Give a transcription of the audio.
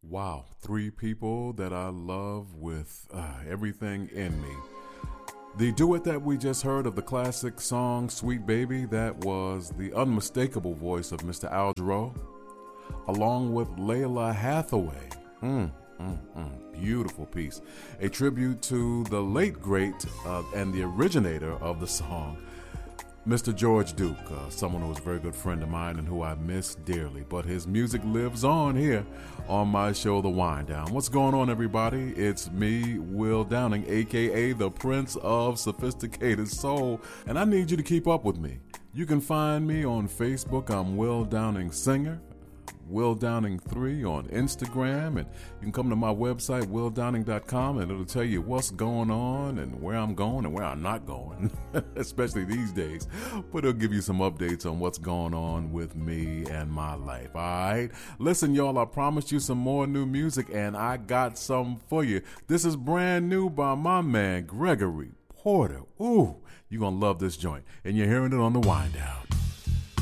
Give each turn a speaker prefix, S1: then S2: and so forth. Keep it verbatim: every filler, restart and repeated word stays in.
S1: Wow, three people that I love with uh, everything in me. The duet that we just heard of the classic song Sweet Baby, that was the unmistakable voice of Mister Al Jarreau, along with Layla Hathaway. Mm, mm, mm, beautiful piece. A tribute to the late great uh, and the originator of the song, Mister George Duke, uh, someone who was a very good friend of mine and who I miss dearly. But his music lives on here on my show, The Wind Down. What's going on, everybody? It's me, Will Downing, a k a the Prince of Sophisticated Soul, and I need you to keep up with me. You can find me on Facebook. I'm Will Downing Singer. Will Downing three on Instagram, and you can come to my website, will downing dot com, and it'll tell you what's going on and where I'm going and where I'm not going, especially these days. But it'll give you some updates on what's going on with me and my life. All right, listen, y'all, I promised you some more new music, and I got some for you. This is brand new by my man Gregory Porter. Ooh, you're gonna love this joint, and you're hearing it on The Wind Down.